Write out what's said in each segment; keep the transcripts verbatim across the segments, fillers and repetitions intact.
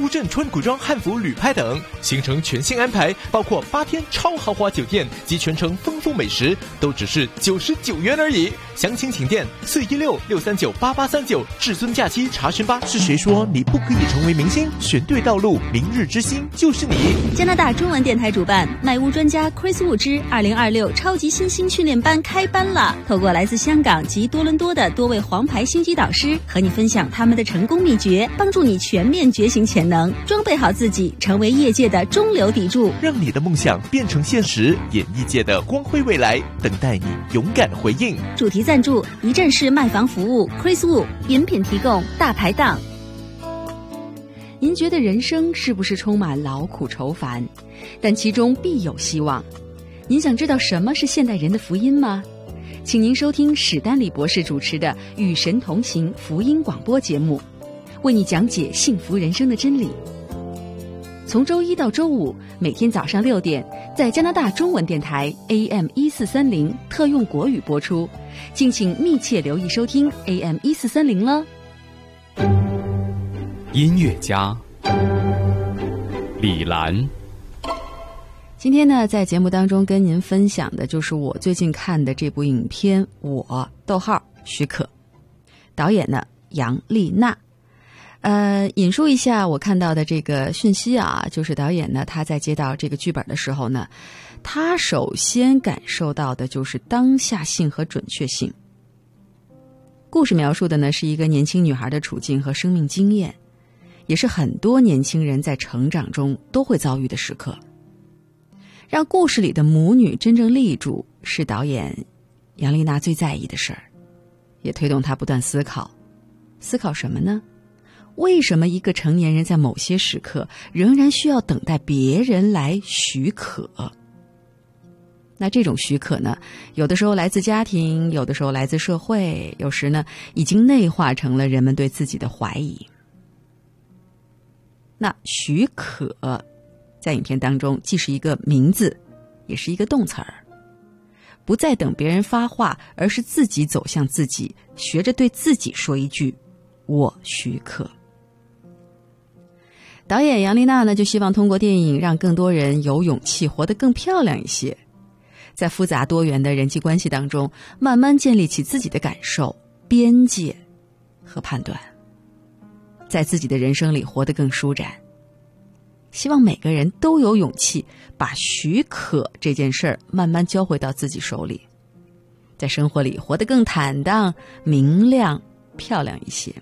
乌镇川古庄汉服旅拍等，行程全新安排，包括八天超豪华酒店及全程丰富美食，都只是九十九元而已。详情请电四一六六三九八八三九，至尊假期查询吧。是谁说你不可以成为明星？选对道路，明日之星就是你。 加拿大中文电台主办卖屋专家 Chris Wu 之二零二六超级新星训练班开班了！透过来自香港及多伦多的多位黄牌星级导师，和你分享他们的成功秘诀，帮助你全面觉醒潜能，装备好自己，成为业界的中流砥柱， 让你的梦想变成现实。演艺界的光辉未来，等待你勇敢回应。 主题赞助一站式卖房服务 Chris Wu， 饮品提供大排档。您觉得人生是不是充满劳苦愁烦？但其中必有希望。您想知道什么是现代人的福音吗？请您收听史丹利博士主持的《与神同行》福音广播节目，为你讲解幸福人生的真理。从周一到周五，每天早上六点，在加拿大中文电台 A M 一四三零特用国语播出，敬请密切留意收听 A M 一四三零了。 音乐家李兰， 今天呢，在节目当中跟您分享的就是我最近看的这部影片《我逗号许可》，导演呢杨丽娜。呃，引述一下我看到的这个讯息啊，就是导演呢他在接到这个剧本的时候呢，他首先感受到的就是当下性和准确性。故事描述的呢是一个年轻女孩的处境和生命经验，也是很多年轻人在成长中都会遭遇的时刻。让故事里的母女真正立住，是导演杨丽娜最在意的事儿，也推动她不断思考。思考什么呢？为什么一个成年人在某些时刻仍然需要等待别人来许可？那这种许可呢，有的时候来自家庭，有的时候来自社会，有时呢已经内化成了人们对自己的怀疑。那许可在影片当中既是一个名字，也是一个动词儿，不再等别人发话，而是自己走向自己，学着对自己说一句我许可。导演杨丽娜呢，就希望通过电影让更多人有勇气活得更漂亮一些，在复杂多元的人际关系当中，慢慢建立起自己的感受、边界和判断，在自己的人生里活得更舒展。希望每个人都有勇气把许可这件事儿慢慢交回到自己手里，在生活里活得更坦荡、明亮、漂亮一些。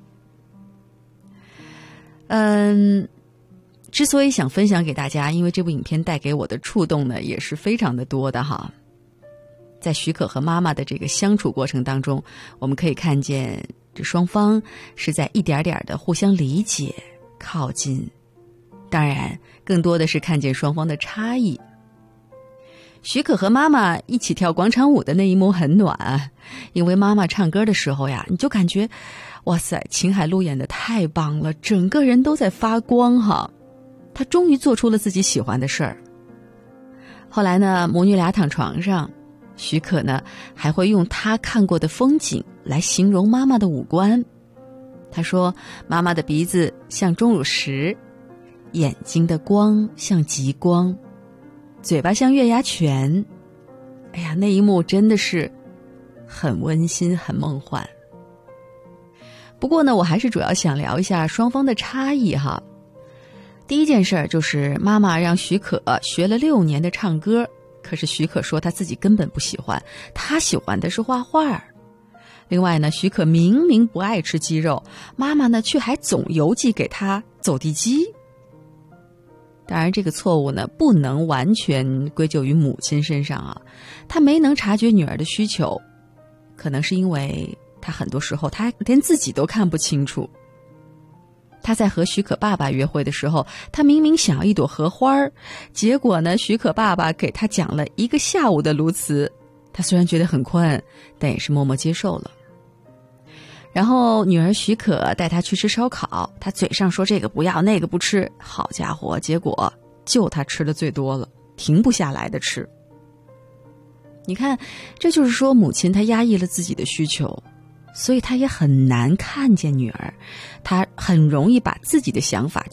嗯，之所以想分享给大家，因为这部影片带给我的触动呢，也是非常的多的哈。在许可和妈妈的这个相处过程当中，我们可以看见这双方是在一点点的互相理解、靠近，当然更多的是看见双方的差异。许可和妈妈一起跳广场舞的那一幕很暖，因为妈妈唱歌的时候呀，你就感觉哇塞，秦海璐演得太棒了，整个人都在发光哈。她终于做出了自己喜欢的事儿。后来呢，母女俩躺床上，许可呢还会用她看过的风景来形容妈妈的五官。她说妈妈的鼻子像钟乳石，眼睛的光像极光，嘴巴像月牙泉。哎呀，那一幕真的是很温馨，很梦幻。不过呢，我还是主要想聊一下双方的差异哈。第一件事就是妈妈让许可学了六年的唱歌，可是许可说他自己根本不喜欢，他喜欢的是画画。另外呢，许可明明不爱吃鸡肉，妈妈呢却还总邮寄给他走地鸡。当然这个错误呢不能完全归咎于母亲身上啊，她没能察觉女儿的需求，可能是因为她很多时候她连自己都看不清楚。她在和许可爸爸约会的时候，她明明想要一朵荷花，结果呢许可爸爸给她讲了一个下午的鸬鹚，她虽然觉得很困，但也是默默接受了。然后女儿许可带她去吃烧烤，她嘴上说这个不要那个不吃，好家伙，结果就她吃的最多了，停不下来的吃。你看，这就是说母亲她压抑了自己的需求，所以她也很难看见女儿，她很容易把自己的想法